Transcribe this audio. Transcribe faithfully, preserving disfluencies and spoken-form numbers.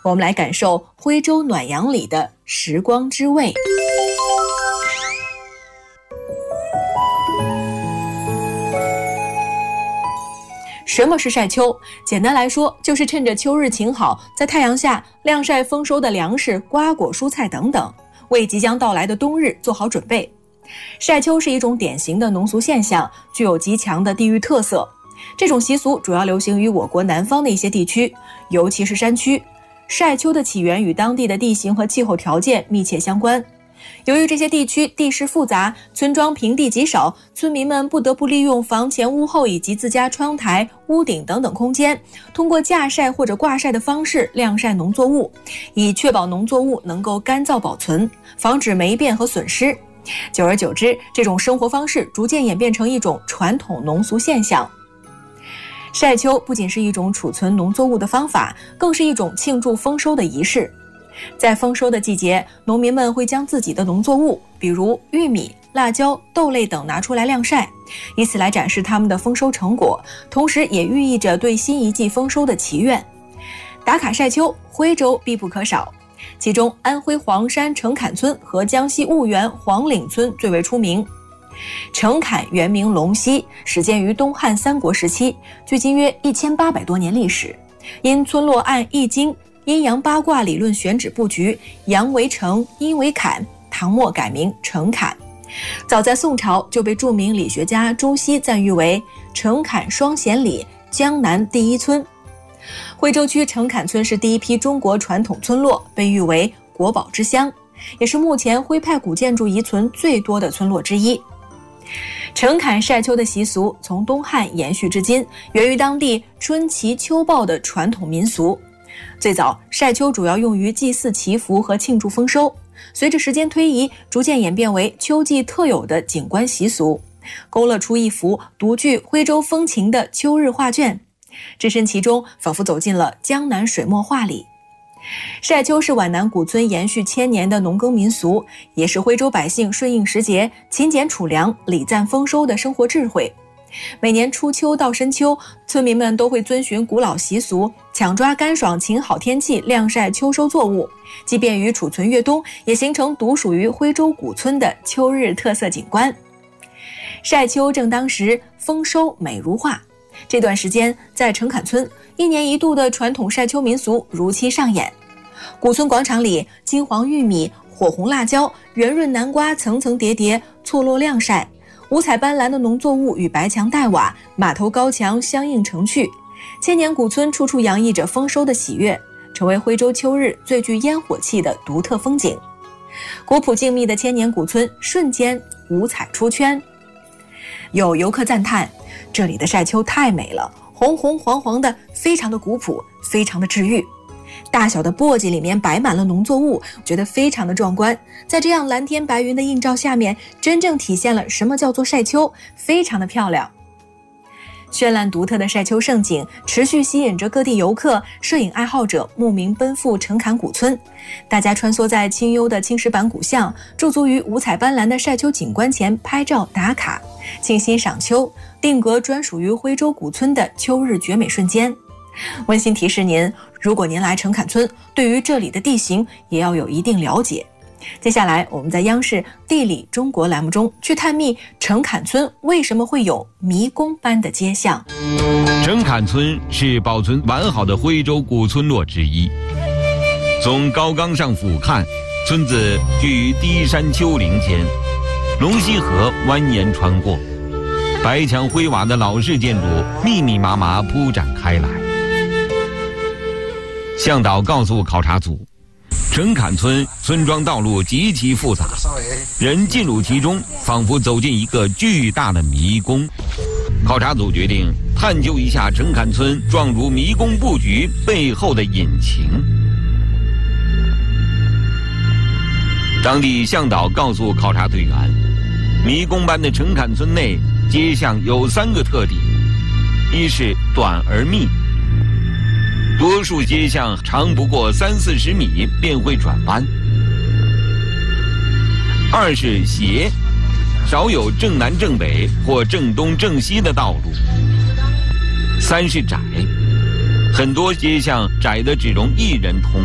我们来感受徽州暖阳里的时光之味。什么是晒秋？简单来说，就是趁着秋日晴好，在太阳下晾晒丰收的粮食、瓜果、蔬菜等等，为即将到来的冬日做好准备。晒秋是一种典型的农俗现象，具有极强的地域特色。这种习俗主要流行于我国南方的一些地区，尤其是山区。晒秋的起源与当地的地形和气候条件密切相关。由于这些地区地势复杂，村庄平地极少，村民们不得不利用房前屋后以及自家窗台、屋顶等等空间，通过架晒或者挂晒的方式晾晒农作物，以确保农作物能够干燥保存，防止霉变和损失。久而久之，这种生活方式逐渐演变成一种传统农俗现象。晒秋不仅是一种储存农作物的方法，更是一种庆祝丰收的仪式。在丰收的季节，农民们会将自己的农作物，比如玉米、辣椒、豆类等拿出来晾晒，以此来展示他们的丰收成果，同时也寓意着对新一季丰收的祈愿。打卡晒秋，徽州必不可少，其中安徽黄山城坎村和江西婺源黄岭村最为出名。城坎原名龙溪，始建于东汉三国时期，距今约一千八百多年历史。因村落按易经阴阳八卦理论选址布局，阳为城，阴为坎，唐末改名城坎。早在宋朝就被著名理学家朱熹赞誉为城坎双贤里，江南第一村。徽州区城坎村是第一批中国传统村落，被誉为国宝之乡，也是目前徽派古建筑遗存最多的村落之一。城坎晒秋的习俗从东汉延续至今，源于当地春祈秋报的传统民俗。最早晒秋主要用于祭祀祈福和庆祝丰收，随着时间推移，逐渐演变为秋季特有的景观习俗，勾勒出一幅独具徽州风情的秋日画卷，置身其中，仿佛走进了江南水墨画里。晒秋是皖南古村延续千年的农耕民俗，也是徽州百姓顺应时节、勤俭储粮、礼赞丰收的生活智慧。每年初秋到深秋，村民们都会遵循古老习俗，抢抓干爽晴好天气晾晒秋收作物，既便于储存越冬，也形成独属于徽州古村的秋日特色景观。晒秋正当时，丰收美如画。这段时间，在城坎村，一年一度的传统晒秋民俗如期上演。古村广场里，金黄玉米、火红辣椒、圆润南瓜层层叠叠错落晾晒，五彩斑斓的农作物与白墙黛瓦、马头高墙相映成趣。千年古村处处洋溢着丰收的喜悦，成为徽州秋日最具烟火气的独特风景。古朴静谧的千年古村瞬间五彩出圈。有游客赞叹，这里的晒秋太美了，红红黄黄的，非常的古朴，非常的治愈。大小的簸箕里面摆满了农作物，觉得非常的壮观。在这样蓝天白云的映照下面，真正体现了什么叫做晒秋，非常的漂亮。绚烂独特的晒秋盛景持续吸引着各地游客、摄影爱好者慕名奔赴城坎古村。大家穿梭在清幽的青石板古巷，驻足于五彩斑斓的晒秋景观前拍照打卡，静心赏秋，定格专属于徽州古村的秋日绝美瞬间。温馨提示您，如果您来城坎村，对于这里的地形也要有一定了解。接下来我们在央视地理中国栏目中去探秘城坎村为什么会有迷宫般的街巷。 城坎村是保存完好的徽州古村落之一。从高岗上俯瞰，村子居于低山丘陵间，龙溪河蜿蜒穿过，白墙灰瓦的老式建筑密密麻麻铺展开来。向导告诉考察组，城坎村村庄道路极其复杂，人进入其中，仿佛走进一个巨大的迷宫。考察组决定探究一下城坎村状如迷宫布局背后的隐情。当地向导告诉考察队员，迷宫般的城坎村内街巷有三个特点：一是短而密，多数街巷长不过三四十米便会转弯；二是斜，少有正南正北或正东正西的道路；三是窄，很多街巷窄的只容一人通